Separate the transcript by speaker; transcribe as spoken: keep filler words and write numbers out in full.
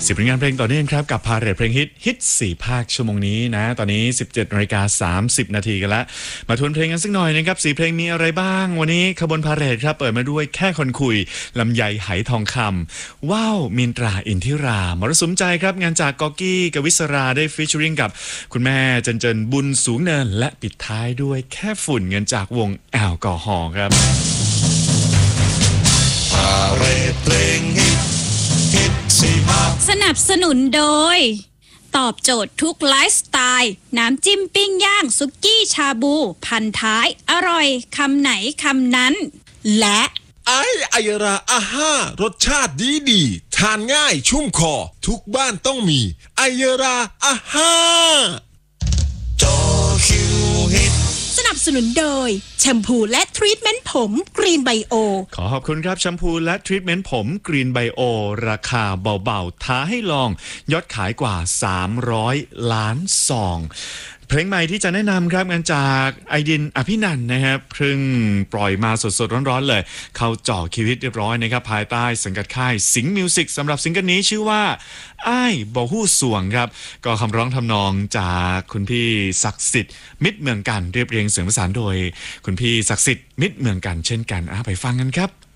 Speaker 1: สิบผลงานเพลงต่อเนื่องครับกับพาเหรดเพลงฮิตฮิตสี่ภาคชั่วโมงนี้นะตอนนี้ สิบเจ็ดนาฬิกาสามสิบนาทีกันแล้วมาทวนเพลงกันสักหน่อยนะครับสี่เพลงมีอะไรบ้างวันนี้ขบวนพาเหรดครับเปิดมาด้วยแค่คนคุยลำไยไหทองคำว้าวมินตราอินทิรามรสุมใจครับงานจากกอกี้กวิศราได้ฟีเจอริงกับคุณแม่เจนเจนบุญสูงเนินและปิดท้ายด้วยแค่ฝุ่นเงินจากวงแอลกอฮอล์ครับ
Speaker 2: พาเหรดเพลงฮิตฮิตสี่ภาค
Speaker 3: สนับสนุนโดยตอบโจทย์ทุกไลฟ์สไตล์น้ำจิ้มปิ้งย่างซุกี้ชาบูพันท้ายอร่อยคำไหนคำนั้นและ
Speaker 4: ไอไอยราอาห้ารสชาติดีดีทานง่ายชุ่มคอทุกบ้านต้องมีไอยราอาห้า
Speaker 2: จอคิวฮิต
Speaker 3: สนับสนุนโดยแชมพูและทรีทเมนต์ผมกรีนไบโอ
Speaker 1: ขอขอบคุณครับแชมพูและทรีทเมนต์ผมกรีนไบโอราคาเบาๆท้าให้ลองยอดขายกว่าสามร้อยล้านซองเพลงใหม่ที่จะแนะนำครับงานจากไอดินอภินันท์นะครับเพิ่งปล่อยมาสดๆร้อนๆเลยเข้าจ่อคิวฮิตเรียบร้อยนะครับภายใต้สังกัดค่ายสิงห์มิวสิกสำหรับซิงเกิลนี้ชื่อว่าอ้ายบ่ฮู้สวงครับก็คำร้องทำนองจากคุณพี่ศักดิ์สิทธิ์มิตรเมืองกันเรียบเรียงเสียงประสานโดยคุณพี่ศักดิ์สิทธิ์มิตรเมืองกันเช่นกันอ่ะไปฟังกันครับ